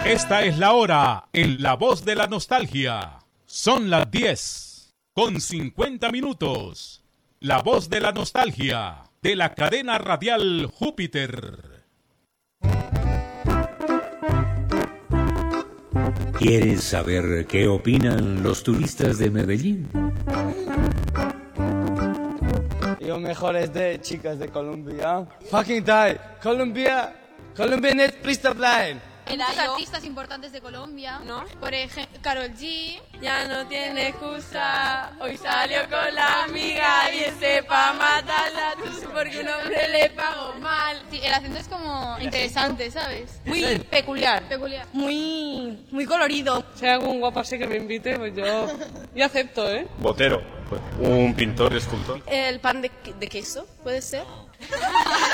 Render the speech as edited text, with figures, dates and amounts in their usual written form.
Esta es la hora en La Voz de la Nostalgia. Son las 10:50. La Voz de la Nostalgia, de la cadena radial Júpiter. ¿Quieres saber qué opinan los turistas de Medellín? Lo mejor es de chicas de Colombia. Fucking die. Colombia net pista blind. Muchos artistas importantes de Colombia, ¿no? Por ejemplo, Karol G. Ya no tiene excusa, hoy salió con la amiga, bien sepa matarla, tú porque un hombre le pagó mal. Sí, el acento es como interesante, ¿sabes? Muy peculiar, Muy colorido. Si hay algún guapo así que me invite, pues yo acepto, ¿eh? Botero, un pintor, escultor. El pan de queso, ¿puede ser?